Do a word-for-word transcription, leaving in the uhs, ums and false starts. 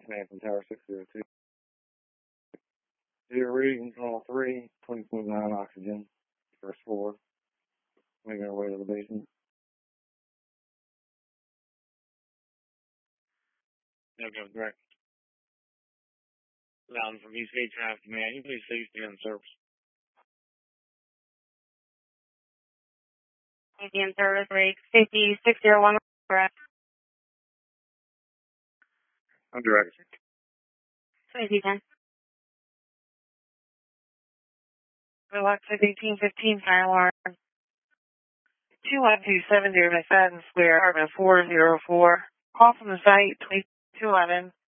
command from Tower six zero two. Zero reading, all three, twenty point nine oxygen, first floor. Making our way to the basement. No go direct. Loudon from East Gate Traffic Command. You please cease the service. Indian service rate safety six zero one. Correct. I'm direct. twenty ten. Relaxed eighteen fifteen fire alarm. two one two seven zero McFadden Square, apartment four zero four. Call from the site twenty two eleven.